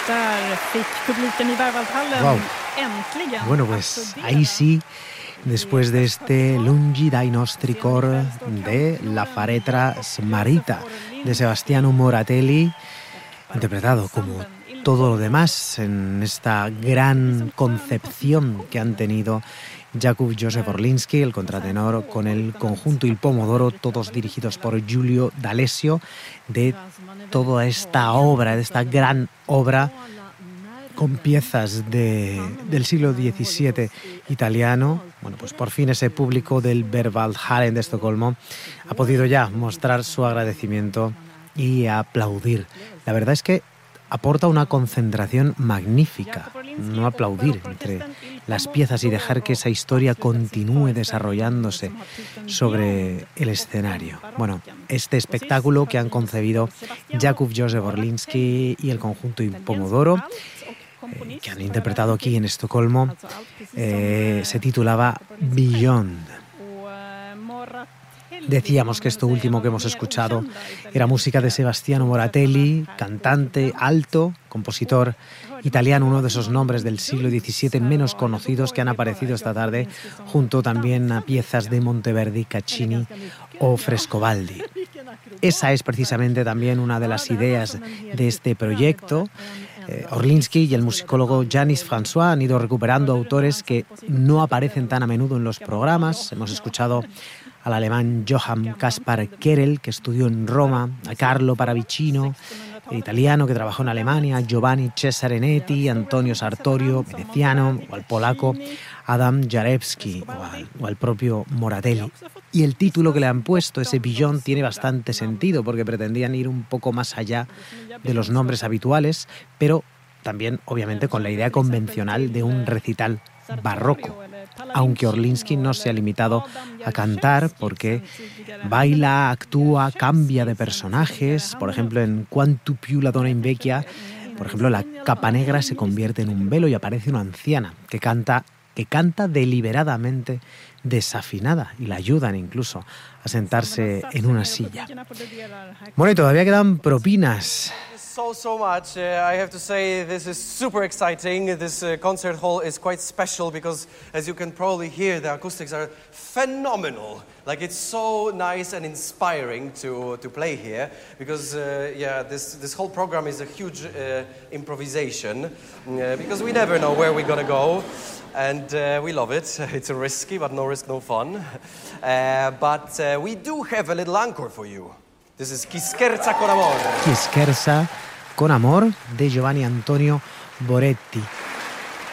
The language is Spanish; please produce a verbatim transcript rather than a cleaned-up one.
Wow. Bueno, pues ahí sí, después de este Lungi dai nostri cor de La faretra smarrita de Sebastiano Moratelli, interpretado como todo lo demás en esta gran concepción que han tenido Jakub Józef Orliński, el contratenor, con el conjunto Il Pomodoro, todos dirigidos por Giulio D'Alessio, de toda esta obra, de esta gran obra con piezas de, del siglo diecisiete italiano. Bueno, pues por fin ese público del Berwaldhallen de Estocolmo ha podido ya mostrar su agradecimiento y aplaudir. La verdad es que aporta una concentración magnífica, no aplaudir entre las piezas y dejar que esa historia continúe desarrollándose sobre el escenario. Bueno, este espectáculo que han concebido Jakub Józef Orliński y el conjunto Il Pomodoro, eh, que han interpretado aquí en Estocolmo, eh, se titulaba Beyond. Decíamos que esto último que hemos escuchado era música de Sebastiano Moratelli, cantante, alto, compositor italiano, uno de esos nombres del siglo diecisiete menos conocidos que han aparecido esta tarde, junto también a piezas de Monteverdi, Caccini o Frescobaldi. Esa es precisamente también una de las ideas de este proyecto. Eh, Orliński y el musicólogo Yanis François han ido recuperando autores que no aparecen tan a menudo en los programas. Hemos escuchado al alemán Johann Caspar Kerel, que estudió en Roma, a Carlo Paravicino, el italiano que trabajó en Alemania, Giovanni Cesare Netti, Antonio Sartorio, veneciano, o al polaco Adam Jarewski, o al, o al propio Moratelli. Y el título que le han puesto, ese Beyond, tiene bastante sentido, porque pretendían ir un poco más allá de los nombres habituales, pero también, obviamente, con la idea convencional de un recital barroco, aunque Orliński no se ha limitado a cantar, porque baila, actúa, cambia de personajes. Por ejemplo, en Quanto più la donna invecchia, por ejemplo, la capa negra se convierte en un velo y aparece una anciana que canta, que canta deliberadamente desafinada, y la ayudan incluso a sentarse en una silla. Bueno, y todavía quedan propinas. So, so much. Uh, I have to say this is super exciting. This uh, concert hall is quite special because, as you can probably hear, the acoustics are phenomenal. Like, it's so nice and inspiring to, to play here because, uh, yeah, this, this whole program is a huge uh, improvisation uh, because we never know where we're gonna go. And uh, we love it. It's risky, but no risk, no fun. Uh, but uh, we do have a little encore for you. This is Chi scherza con amore. Chi scherza con amor de Giovanni Antonio Boretti.